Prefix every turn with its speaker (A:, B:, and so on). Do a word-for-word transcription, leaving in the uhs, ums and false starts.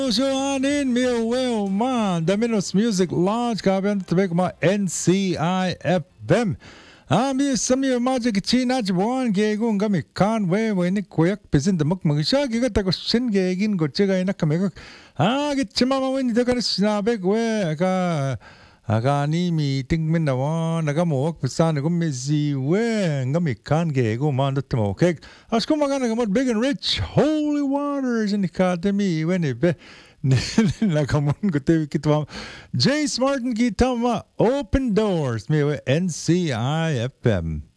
A: Joanin meu well man, the Minos Music Lounge 가변 트백마 N C I F M. 아미 섬이 마저 지나지 보안 계군 감이 간왜 왜니 고약 베진데 먹먹이샤 기가다고 신계긴 고째가 이나 카메가 아 기치마마 왜니 더가르 시나백 왜가 아가니 미팅 민나와 나가 모ak 부산에 고미지 왜 감이 간 계고 만도 뭐 오케이 아스코 마가나 뭐 big and rich holy waters in the academy 왜니 베 나가문 그때 기타마 Jace Martin 기타마 Open Doors 미왜 N C I F M